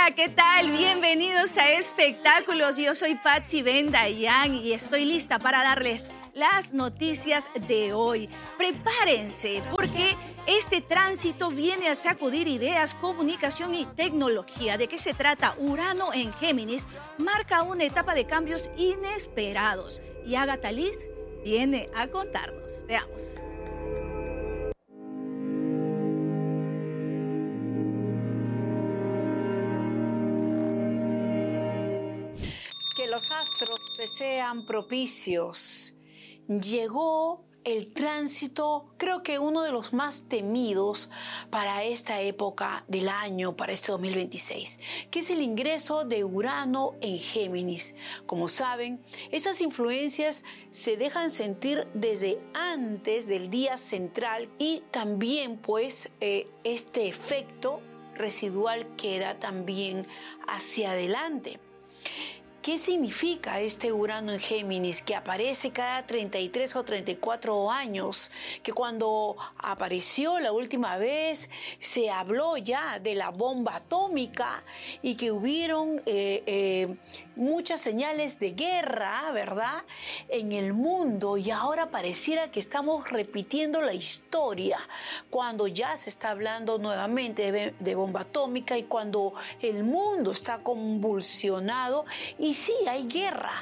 Hola, ¿qué tal? Bienvenidos a Espectáculos. Yo soy Patsy Bendayan y estoy lista para darles las noticias de hoy. Prepárense porque este tránsito viene a sacudir ideas, comunicación y tecnología. ¿De qué se trata? Urano en Géminis marca una etapa de cambios inesperados y Agatha Liz viene a contarnos. Veamos. Que los astros te sean propicios. Llegó el tránsito, creo que uno de los más temidos para esta época del año, para este 2026, que es el ingreso de Urano en Géminis. Como saben, esas influencias se dejan sentir desde antes del día central y también pues este efecto residual queda también hacia adelante. ¿Qué significa este Urano en Géminis que aparece cada 33 o 34 años? Que cuando apareció la última vez se habló ya de la bomba atómica y que hubieron muchas señales de guerra, ¿verdad?, en el mundo, y ahora pareciera que estamos repitiendo la historia cuando ya se está hablando nuevamente de bomba atómica y cuando el mundo está convulsionado. Y sí, hay guerra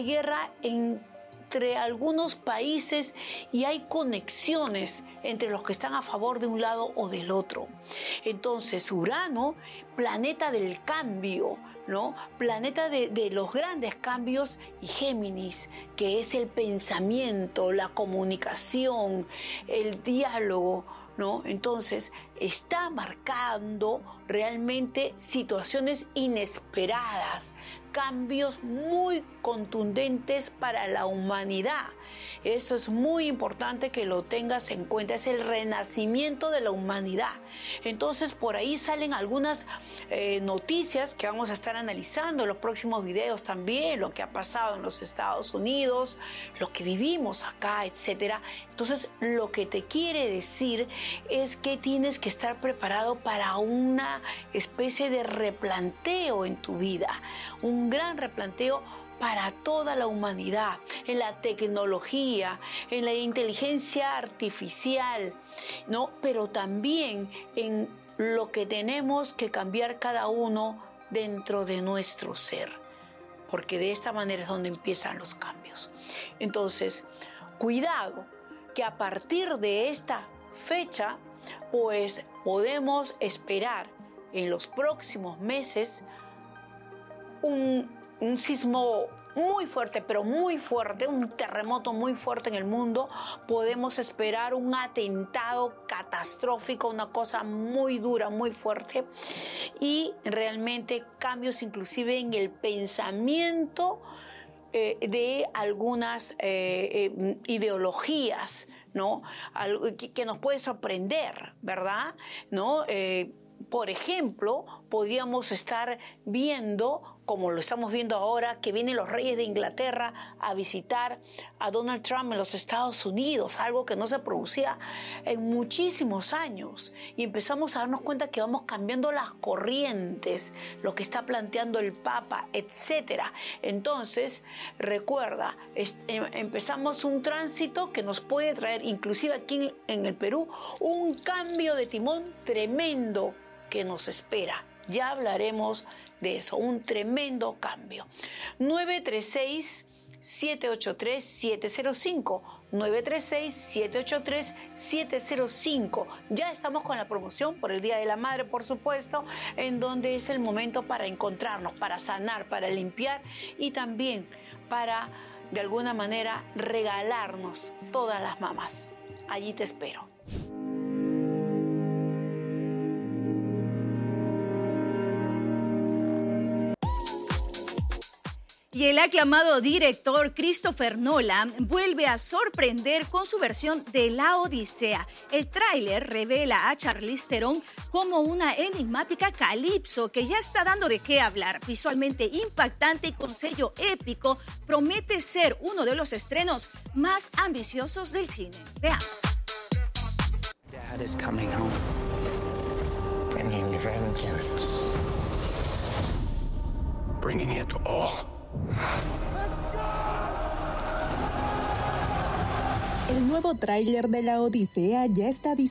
entre algunos países y hay conexiones entre los que están a favor de un lado o del otro. Entonces, Urano, planeta del cambio, ¿no? Planeta de los grandes cambios, y Géminis, que es el pensamiento, la comunicación, el diálogo, ¿no? Entonces, está marcando realmente situaciones inesperadas, cambios muy contundentes para la humanidad. Eso es muy importante que lo tengas en cuenta, es el renacimiento de la humanidad. Entonces, por ahí salen algunas noticias que vamos a estar analizando en los próximos videos también, lo que ha pasado en los Estados Unidos, lo que vivimos acá, etcétera. Entonces, lo que te quiere decir es que tienes que estar preparado para una especie de replanteo en tu vida, un gran replanteo para toda la humanidad, en la tecnología, en la inteligencia artificial, ¿no? Pero también en lo que tenemos que cambiar cada uno dentro de nuestro ser, porque de esta manera es donde empiezan los cambios. Entonces, cuidado, que a partir de esta fecha, pues podemos esperar en los próximos meses un sismo muy fuerte, pero muy fuerte, un terremoto muy fuerte en el mundo. Podemos esperar un atentado catastrófico, una cosa muy dura, muy fuerte, y realmente cambios inclusive en el pensamiento de algunas ideologías, ¿no? Que nos puede sorprender, ¿verdad? ¿No? Por ejemplo, podríamos estar viendo, como lo estamos viendo ahora, que vienen los reyes de Inglaterra a visitar a Donald Trump en los Estados Unidos, algo que no se producía en muchísimos años. Y empezamos a darnos cuenta que vamos cambiando las corrientes, lo que está planteando el Papa, etcétera. Entonces, recuerda, empezamos un tránsito que nos puede traer, inclusive aquí en el Perú, un cambio de timón tremendo que nos espera. Ya hablaremos de eso, un tremendo cambio. 936-783-705, 936-783-705. Ya estamos con la promoción por el Día de la Madre, por supuesto, en donde es el momento para encontrarnos, para sanar, para limpiar y también para, de alguna manera, regalarnos todas las mamás. Allí te espero. Y el aclamado director Christopher Nolan vuelve a sorprender con su versión de La Odisea. El tráiler revela a Charlize Theron como una enigmática calipso que ya está dando de qué hablar. Visualmente impactante y con sello épico, promete ser uno de los estrenos más ambiciosos del cine. Veamos. Dad is coming home, bringing vengeance. bringing it all. El nuevo tráiler de La Odisea ya está disponible